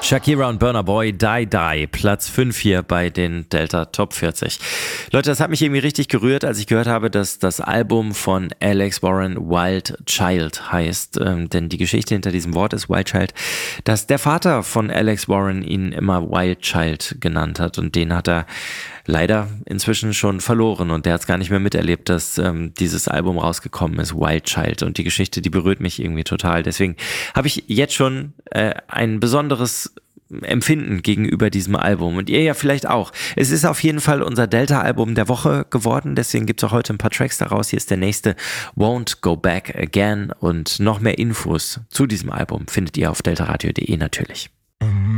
Shakira und Burna Boy, Die Die, Platz 5 hier bei den Delta Top 40. Leute, das hat mich irgendwie richtig gerührt, als ich gehört habe, dass das Album von Alex Warren Wild Child heißt. Denn die Geschichte hinter diesem Wort ist Wild Child, dass der Vater von Alex Warren ihn immer Wild Child genannt hat. Und den hat er leider inzwischen schon verloren. Und der hat es gar nicht mehr miterlebt, dass dieses Album rausgekommen ist, Wild Child. Und die Geschichte, die berührt mich irgendwie total. Deswegen habe ich jetzt schon ein besonderes Empfinden gegenüber diesem Album und ihr ja vielleicht auch. Es ist auf jeden Fall unser Delta-Album der Woche geworden, deswegen gibt es auch heute ein paar Tracks daraus. Hier ist der nächste, Won't Go Back Again, und noch mehr Infos zu diesem Album findet ihr auf deltaradio.de natürlich.